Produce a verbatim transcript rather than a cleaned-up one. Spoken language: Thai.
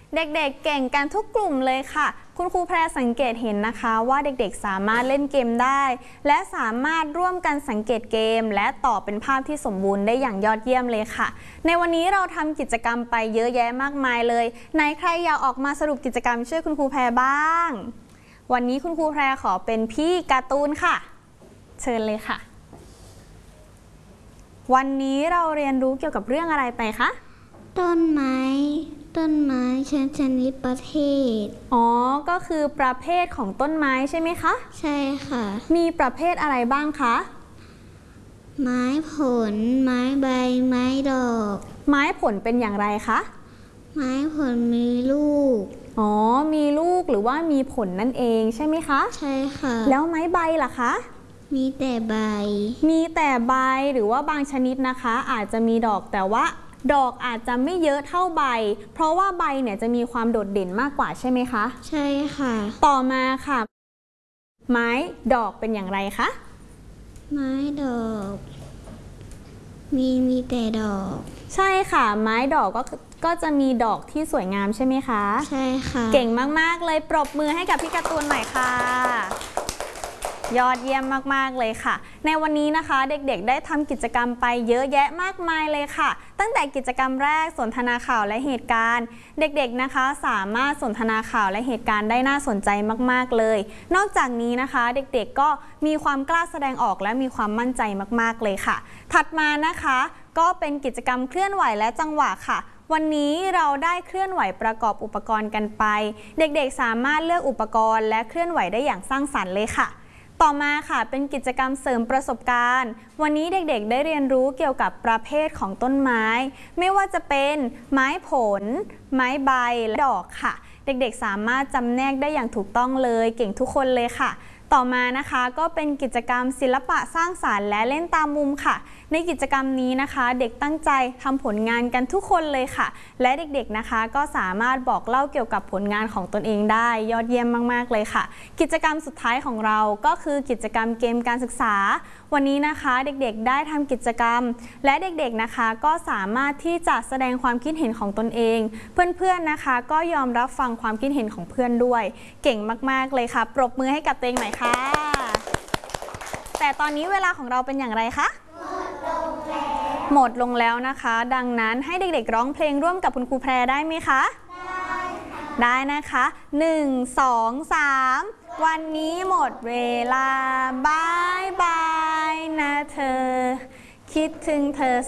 เด็กๆเก่งกันทุกกลุ่มเลยค่ะคุณครูแพรสังเกตเห็นนะคะว่าเด็กๆสามารถเล่นเกมได้และสามารถร่วมกันสังเกตเกมและต่อเป็นภาพที่สมบูรณ์ได้อย่างยอดเยี่ยมเลยค่ะในวันนี้เราทำกิจกรรมไปเยอะแยะมากมายเลยไหนใครอยากออกมาสรุปกิจกรรมช่วยคุณครูแพรบ้างวันนี้คุณครูแพรขอเป็นพี่การ์ตูนค่ะเชิญเลยค่ะวันนี้เราเรียนรู้เกี่ยวกับเรื่องอะไรไปคะต้นไม้ต้นไม้ชนิดประเภทอ๋อก็คือประเภทของต้นไม้ใช่ไหมคะใช่ค่ะมีประเภทอะไรบ้างคะไม้ผลไม้ใบไม้ดอกไม้ผลเป็นอย่างไรคะไม้ผลมีลูกอ๋อมีลูกหรือว่ามีผลนั่นเองใช่ไหมคะใช่ค่ะแล้วไม้ใบล่ะคะมีแต่ใบมีแต่ใบหรือว่าบางชนิดนะคะอาจจะมีดอกแต่ว่าดอกอาจจะไม่เยอะเท่าใบเพราะว่าใบเนี่ยจะมีความโดดเด่นมากกว่าใช่ไหมคะใช่ค่ะต่อมาค่ะไม้ดอกเป็นอย่างไรคะไม้ดอกมีมีแต่ดอกใช่ค่ะไม้ดอกก็ก็จะมีดอกที่สวยงามใช่ไหมคะใช่ค่ะเก่งมากๆเลยปรบมือให้กับพี่การ์ตูนหน่อยค่ะยอดเยี่ยมมากๆเลยค่ะในวันนี้นะคะเด็กๆได้ทำกิจกรรมไปเยอะแยะมากมายเลยค่ะตั้งแต่กิจกรรมแรกสนทนาข่าวและเหตุการณ์เด็กๆนะคะสามารถสนทนาข่าวและเหตุการณ์ได้น่าสนใจมากๆเลยนอกจากนี้นะคะเด็กๆก็มีความกล้าแสดงออกและมีความมั่นใจมากๆเลยค่ะถัดมานะคะก็เป็นกิจกรรมเคลื่อนไหวและจังหวะค่ะวันนี้เราได้เคลื่อนไหวประกอบอุปกรณ์กันไปเด็กๆสามารถเลือกอุปกรณ์และเคลื่อนไหวได้อย่างสร้างสรรค์เลยค่ะต่อมาค่ะเป็นกิจกรรมเสริมประสบการณ์วันนี้เด็กๆได้เรียนรู้เกี่ยวกับประเภทของต้นไม้ไม่ว่าจะเป็นไม้ผลไม้ใบและดอกค่ะเด็กๆสามารถจำแนกได้อย่างถูกต้องเลยเก่งทุกคนเลยค่ะต่อมานะคะก็เป็นกิจกรรมศิลปะสร้างสรรค์และเล่นตามมุมค่ะในกิจกรรมนี้นะคะเด็กตั้งใจทำผลงานกันทุกคนเลยค่ะและเด็กๆนะคะก็สามารถบอกเล่าเกี่ยวกับผลงานของตนเองได้ยอดเยี่ยมมากๆเลยค่ะกิจกรรมสุดท้ายของเราก็คือกิจกรรมเกมการศึกษาวันนี้นะคะเด็กๆได้ทำกิจกรรมและเด็กๆนะคะก็สามารถที่จะแสดงความคิดเห็นของตนเองเพื่อนๆนะคะก็ยอมรับฟังความคิดเห็นของเพื่อนด้วยเก่งมากๆเลยค่ะปรบมือให้กับตัวเองหน่อยค่ะแต่ตอนนี้เวลาของเราเป็นอย่างไรคะหมดลงแล้วนะคะดังนั้นให้เด็กๆร้องเพลงร่วมกับคุณครูแพรได้ไหมคะได้ค่ะได้นะคะหนึ่ง สอง สามวันนี้หมดเวลาบายบายนะเธอคิดถึงเธอ